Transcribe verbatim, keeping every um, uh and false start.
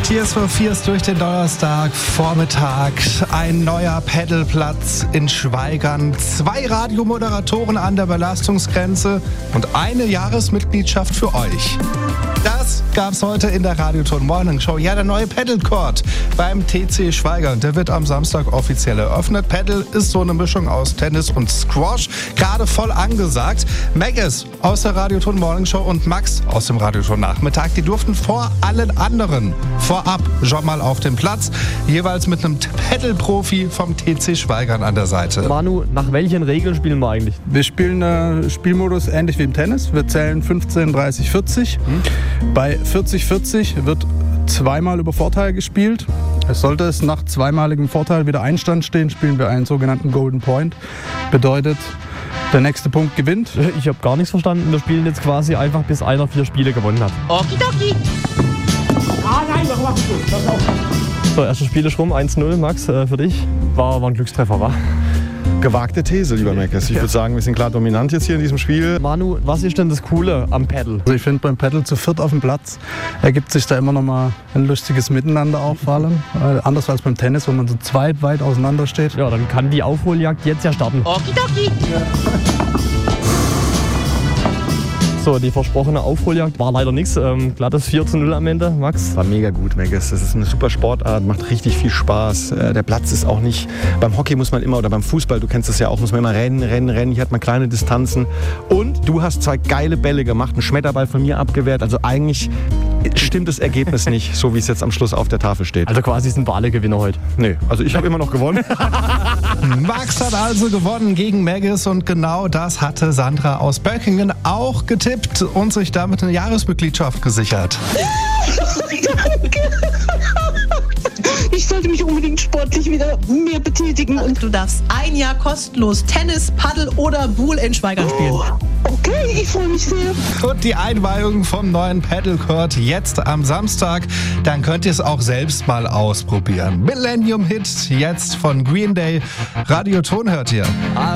Tears for Fears durch den Donnerstag Vormittag. Ein neuer Pedalplatz in Schwaigern. Zwei Radiomoderatoren an der Belastungsgrenze und eine Jahresmitgliedschaft für euch. Das gab's heute in der Radioton Morning Show. Ja, der neue Pedal Court beim T C Schwaigern. Der wird am Samstag offiziell eröffnet. Pedal ist so eine Mischung aus Tennis und Squash. Gerade voll angesagt. Maggis aus der Radioton Morning Show und Max aus dem Radioton Nachmittag. Die durften vor allen anderen vorab schon mal auf dem Platz. Jeweils mit einem Pedal-Profi vom T C Schwaigern an der Seite. Manu, nach welchen Regeln spielen wir eigentlich? Wir spielen äh, Spielmodus ähnlich wie im Tennis. Wir zählen fünfzehn, dreißig, vierzig. Hm. Bei vierzig vierzig wird zweimal über Vorteil gespielt. Es sollte es nach zweimaligem Vorteil wieder Einstand stehen, spielen wir einen sogenannten Golden Point. Bedeutet, der nächste Punkt gewinnt. Ich habe gar nichts verstanden. Wir spielen jetzt quasi einfach, bis einer vier Spiele gewonnen hat. Okidoki. Ah nein, mach mal gut. So, erstes Spiel ist rum, eins null. Max, äh, für dich. War, war ein Glückstreffer, wa? Gewagte These, lieber Mackes. Ich würde sagen, wir sind klar dominant jetzt hier in diesem Spiel. Manu, was ist denn das Coole am Pedal? Also ich finde, beim Pedal zu viert auf dem Platz ergibt sich da immer noch mal ein lustiges Miteinander auch vor allem. Äh, anders als beim Tennis, wo man so zweit weit auseinander steht. Ja, dann kann die Aufholjagd jetzt ja starten. Okidoki. So, die versprochene Aufholjagd war leider nichts. Ähm, glattes vier zu null am Ende, Max. War mega gut, Maggis. Das ist eine super Sportart, macht richtig viel Spaß. Äh, der Platz ist auch nicht... Beim Hockey muss man immer, oder beim Fußball, du kennst das ja auch, muss man immer rennen, rennen, rennen. Hier hat man kleine Distanzen. Und du hast zwei geile Bälle gemacht, einen Schmetterball von mir abgewehrt. Also eigentlich stimmt das Ergebnis nicht, so wie es jetzt am Schluss auf der Tafel steht. Also quasi sind wir alle Gewinner heute. Nee, also ich habe immer noch gewonnen. Max hat also gewonnen gegen Maggis und genau das hatte Sandra aus Böckingen auch getippt und sich damit eine Jahresmitgliedschaft gesichert. Danke. Ich sollte mich unbedingt sportlich wieder mehr betätigen. Und du darfst ein Jahr kostenlos Tennis, Paddel oder Buhl in Schwaigern spielen. Oh, okay, ich freue mich sehr. Und die Einweihung vom neuen Pedal Court jetzt am Samstag. Dann könnt ihr es auch selbst mal ausprobieren. Millennium Hit jetzt von Green Day. Radioton hört ihr.